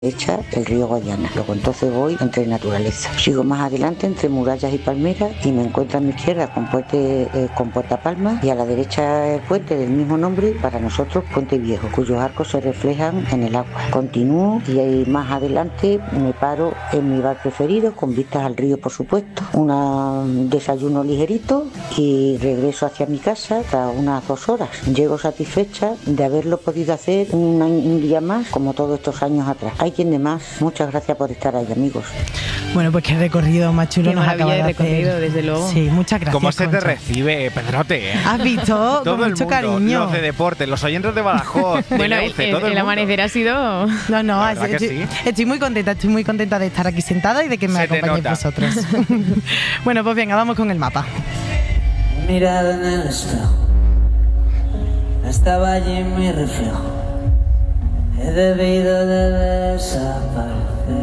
derecha el río Guadiana. Luego entonces voy entre naturaleza. Sigo más adelante entre murallas y palmeras y me encuentro a mi izquierda con Puerta Palma y a la derecha el puente del mismo nombre, para nosotros Puente Viejo, cuyos arcos se reflejan en el agua. Continúo y ahí más adelante me paro en mi bar preferido con vistas al río, por supuesto. Un desayuno ligerito y regreso hacia mi casa tras unas 2 horas. Llego satisfecha de haberlo podido hacer un día más, como todos estos años atrás. Hay quien de más. Muchas gracias por estar ahí, amigos. Bueno, pues qué recorrido más chulo nos acaba de hacer. Recorrido, desde luego. Sí, muchas gracias. ¿Cómo se te Concha. recibe, Pedrote? ¿Has visto? Todo Con el mucho mundo, cariño. los de deporte, los oyentes de Badajoz, de Bueno, Leuce, todo el mundo. amanecer ha sido... No, La verdad que estoy muy contenta de estar aquí sentada y de que me Se te acompañéis nota. vosotros. Bueno, pues venga, vamos con el mapa. Mirado en el espejo, estaba allí mi reflejo. He debido de desaparecer.